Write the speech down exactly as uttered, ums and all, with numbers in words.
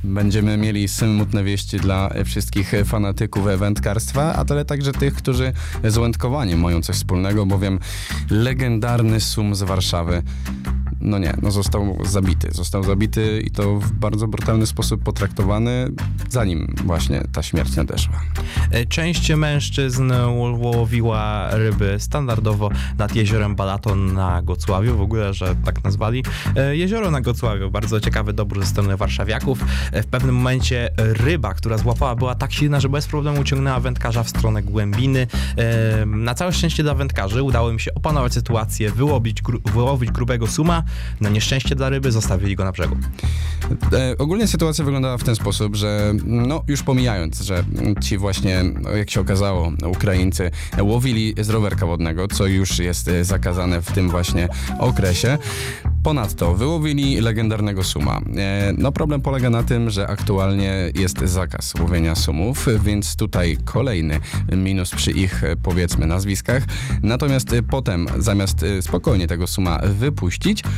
Będziemy mieli smutne wieści dla wszystkich fanatyków wędkarstwa, ale także tych, którzy z wędkowaniem mają coś wspólnego, bowiem legendarny sum z Warszawy no nie, no został zabity. Został zabity i to w bardzo brutalny sposób potraktowany, zanim właśnie ta śmierć nadeszła. Część mężczyzn łowiła ryby standardowo nad jeziorem Balaton na Gocławiu, w ogóle, że tak nazwali. Jezioro na Gocławiu, bardzo ciekawy dobór ze strony warszawiaków. W pewnym momencie ryba, która złapała, była tak silna, że bez problemu ciągnęła wędkarza w stronę głębiny. Na całe szczęście dla wędkarzy udało im się opanować sytuację, wyłowić, gru- wyłowić grubego suma. Na nieszczęście dla ryby zostawili go na brzegu. E, ogólnie sytuacja wyglądała w ten sposób, że no już pomijając, że ci właśnie, jak się okazało, Ukraińcy łowili z rowerka wodnego, co już jest zakazane w tym właśnie okresie. Ponadto wyłowili legendarnego suma. E, no problem polega na tym, że aktualnie jest zakaz łowienia sumów, więc tutaj kolejny minus przy ich, powiedzmy, nazwiskach. Natomiast potem, zamiast spokojnie tego suma wypuścić,